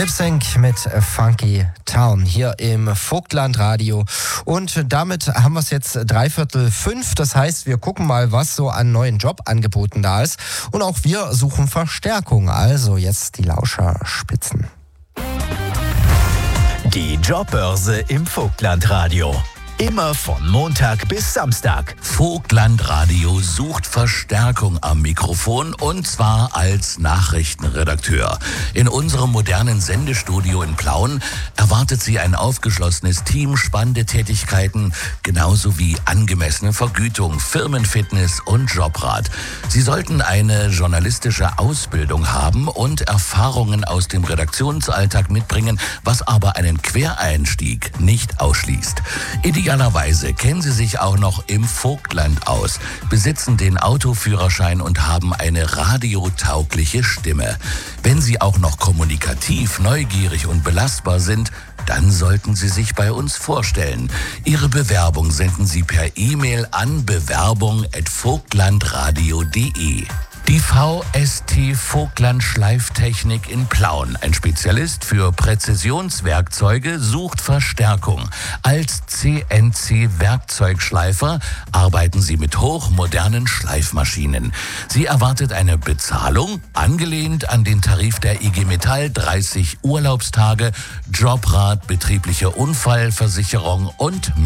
Lip-Sync mit Funky Town hier im Vogtlandradio. Und damit haben wir es jetzt 4:45. Das heißt, wir gucken mal, was so an neuen Jobangeboten da ist. Und auch wir suchen Verstärkung. Also jetzt die Lauscherspitzen. Die Jobbörse im Vogtlandradio. Immer von Montag bis Samstag. Vogtlandradio sucht Verstärkung am Mikrofon, und zwar als Nachrichtenredakteur. In unserem modernen Sendestudio in Plauen erwartet Sie ein aufgeschlossenes Team, spannende Tätigkeiten, genauso wie angemessene Vergütung, Firmenfitness und Jobrat. Sie sollten eine journalistische Ausbildung haben und Erfahrungen aus dem Redaktionsalltag mitbringen, was aber einen Quereinstieg nicht ausschließt. Idealerweise kennen Sie sich auch noch im Vogtland aus, besitzen den Autoführerschein und haben eine radiotaugliche Stimme. Wenn Sie auch noch kommunikativ, neugierig und belastbar sind, dann sollten Sie sich bei uns vorstellen. Ihre Bewerbung senden Sie per E-Mail an bewerbung@vogtlandradio.de. Die VST Vogtland Schleiftechnik in Plauen, ein Spezialist für Präzisionswerkzeuge, sucht Verstärkung. Als CNC-Werkzeugschleifer arbeiten Sie mit hochmodernen Schleifmaschinen. Sie erwartet eine Bezahlung, angelehnt an den Tarif der IG Metall, 30 Urlaubstage, Jobrat, betriebliche Unfallversicherung und